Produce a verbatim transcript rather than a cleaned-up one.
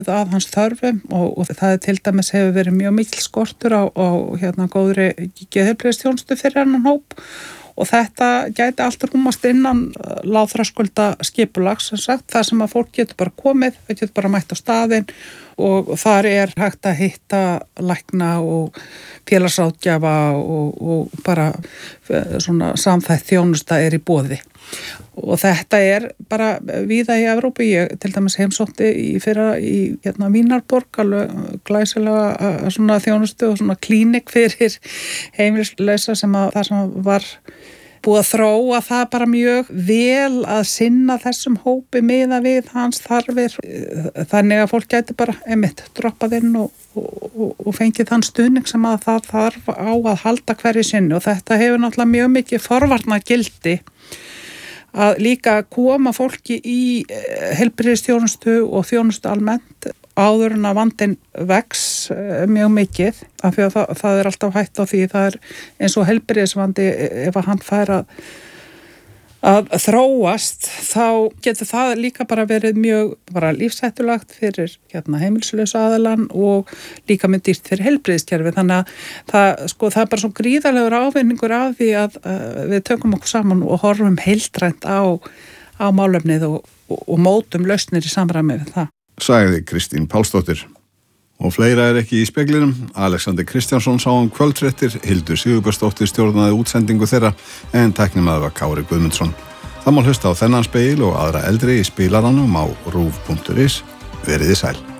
að hans þörfum og, og það er til dæmis hefur verið mjög mikil skortur á, á hérna góðri geðheilbrigðisþjónustu fyrir hennan hóp og þetta gæti allt rúmast innan lágþröskulda skipulags sem sagt, þar sem að fólk getur bara komið, þau getur bara mætt á staðinn og þar er hægt að hitta lækna og félagsráðgjafa og, og bara svona samþætt þjónusta er í boði. Og þetta er bara víða í Evrópu, ég til dæmis heimsótti í fyrra í hérna Vínarborg, alveg glæsilega svona þjónustu og svona klínik fyrir heimilislausa sem að það sem var búið að þróa það bara mjög vel að sinna þessum hópi miða við hans þarfir þannig að fólk gæti bara einmitt droppað inn og, og, og fengið þann stuðning sem að það þarf á að halda hverju sinni og þetta hefur náttúrulega mjög mikið forvarnagildi að líka koma fólki í heilbrigðisþjónustu og þjónustu almennt áður en að vandinn vex mjög mikið af því að það, það er alltaf hætt á því það er eins og heilbrigðisvandi ef að hann fær að, að þróast þá getur það líka bara verið mjög bara lífshættulegt fyrir hérna, heimilislausa aðilann og líka með dýrt fyrir heilbrigðiskerfi þannig að það, sko, það er bara svo gríðarlegur ávinningur af því að, að við tökum okkur saman og horfum heildrænt á, á málefnið og, og, og mótum lausnir í samræmi við það. Sagði Kristín Pálsdóttir. Og fleira er ekki í speglinum. Alexander Kristjánsson sá um kvöldfréttir, Hildur Sigurbjörnsdóttir stjórnaði útsendingu þeirra en tæknimaður var Kári Guðmundsson. Það má hlusta á þennan spegil og aðra eldri í spilaranum á rúv punktur is. Veriði sæl.